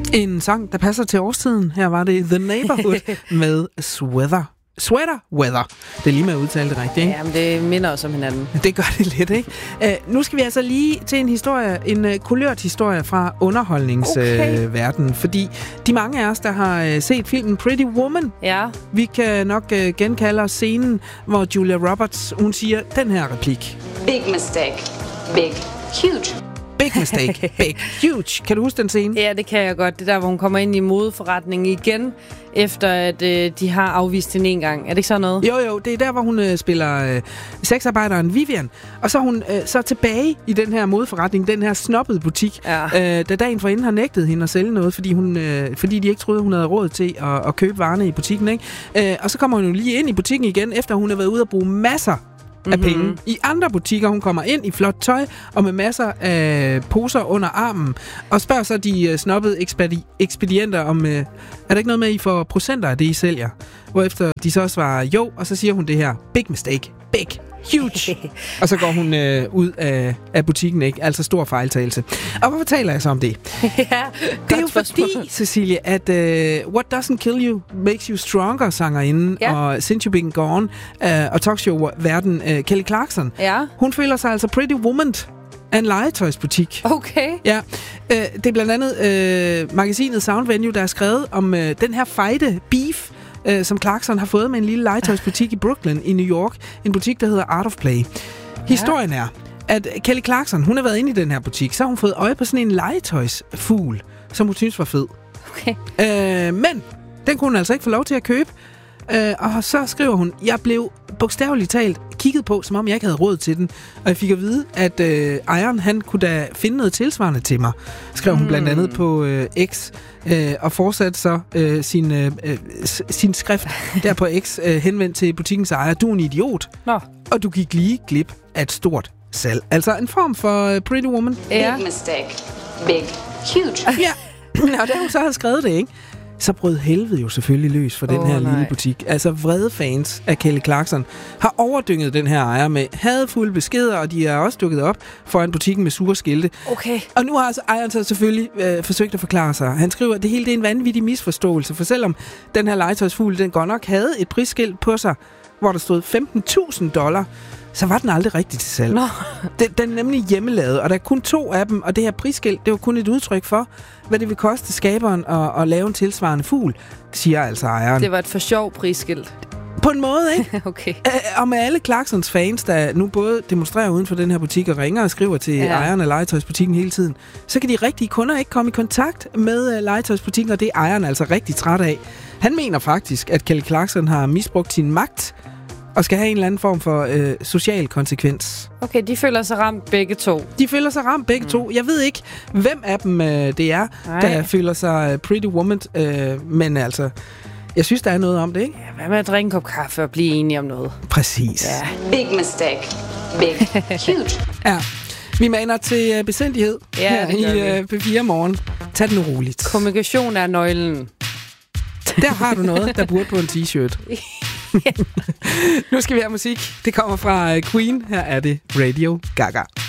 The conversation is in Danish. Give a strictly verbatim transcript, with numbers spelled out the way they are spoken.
En sang, der passer til årstiden. Her var det The Neighborhood med Sweater. Sweater Weather. Det er lige med at udtale det rigtigt, ikke? Jamen, det minder også om hinanden. Det gør det lidt, ikke? Uh, nu skal vi altså lige til en historie, en uh, kulørt historie fra underholdningsverdenen. Okay. Uh, fordi de mange af os, der har uh, set filmen Pretty Woman, ja. vi kan nok uh, genkalde os scenen, hvor Julia Roberts, hun siger den her replik. Big mistake. Big. Huge. Big mistake. Big. Huge. Kan du huske den scene? Ja, det kan jeg godt. Det er der, hvor hun kommer ind i modeforretningen igen, efter at øh, de har afvist hende en gang. Er det ikke sådan noget? Jo, jo. Det er der, hvor hun øh, spiller øh, sexarbejderen Vivian. Og så er hun øh, så tilbage i den her modeforretning, den her snobbede butik, ja. øh, da dagen forinden har nægtet hende at sælge noget, fordi, hun, øh, fordi de ikke troede, hun havde råd til at, at købe varerne i butikken. Ikke? Øh, og så kommer hun jo lige ind i butikken igen, efter hun har været ude og bruge masser af penge. Mm-hmm. I andre butikker, hun kommer ind i flot tøj og med masser af poser under armen og spørger så de uh, snobbede ekspedi- ekspedienter om, uh, er der ikke noget med, at I får procenter af det, I sælger? Hvorefter de så svarer jo, og så siger hun det her, big mistake, big, huge. Og så går hun uh, ud af, af butikken, ikke? Altså stor fejltagelse. Og hvorfor taler jeg så om det? ja, det er jo fordi, Cecilie, at uh, What Doesn't Kill You Makes You Stronger sangerinden, ja. og Since You've Been Gone, uh, og talkshow-verden uh, Kelly Clarkson, ja. hun føler sig altså pretty woman af en legetøjsbutik. Okay. Ja, uh, det er blandt andet uh, magasinet Sound Venue, der er skrevet om uh, den her fejde beef, Uh, som Clarkson har fået med en lille legetøjsbutik i Brooklyn i New York. En butik, der hedder Art of Play. Historien er, at Kelly Clarkson, hun har været inde i den her butik, så har hun fået øje på sådan en legetøjsfugl, som hun synes var fed. Okay. Uh, men den kunne hun altså ikke få lov til at købe. Uh, og så skriver hun, jeg blev bogstaveligt talt kigget på, som om jeg ikke havde råd til den. Og jeg fik at vide, at uh, ejeren, han kunne da finde noget tilsvarende til mig. Skrev hun mm. blandt andet på uh, X. Uh, og fortsatte så uh, sin, uh, sin skrift der på X uh, henvendt til butikkens ejer. Du er en idiot. Nå. Og du gik lige glip af et stort salg. Altså en form for uh, Pretty Woman. Ja. Big mistake. Big. Huge. Ja, og da hun så havde skrevet det, ikke? Så brød helvede jo selvfølgelig løs for den oh, her nej. lille butik. Altså vrede fans af Kelly Clarkson har overdynget den her ejer med hadfulde beskeder, og de er også dukket op foran butikken med sure skilte. Okay. Og nu har altså ejeren så selvfølgelig øh, forsøgt at forklare sig. Han skriver, at det hele det er en vanvittig misforståelse, for selvom den her legetøjsfugl, den godt nok havde et prisskilt på sig, hvor der stod femten tusind dollar, så var den aldrig rigtig til salg. No. Den, den er nemlig hjemmelavet, og der er kun to af dem, og det her prisskilt, det var kun et udtryk for, hvad det vil koste skaberen at, at lave en tilsvarende fugl, siger altså ejeren. Det var et for sjov prisskilt. På en måde, ikke? Okay. Æ, og med alle Clarksons fans, der nu både demonstrerer uden for den her butik og ringer og skriver til ja. ejeren af legetøjsbutikken hele tiden, så kan de rigtige kunder ikke komme i kontakt med uh, legetøjsbutikken, og det er ejeren altså rigtig træt af. Han mener faktisk, at Kelly Clarkson har misbrugt sin magt og skal have en eller anden form for øh, social konsekvens. Okay, de føler sig ramt begge to. De føler sig ramt begge mm. to. Jeg ved ikke, hvem af dem øh, det er, Ej. der føler sig uh, pretty woman, øh, men altså, jeg synes, der er noget om det, ikke? Ja, hvad med at drikke en kop kaffe og blive enige om noget? Præcis. Ja. Big mistake. Big. Huge. Ja. Vi maner til uh, besindighed ja, her i uh, P fire Morgen. Tag den nu roligt. Kommunikation er nøglen. Der har du noget, der burde på en t-shirt. Nu skal vi have musik. Det kommer fra Queen. Her er det Radio Gaga.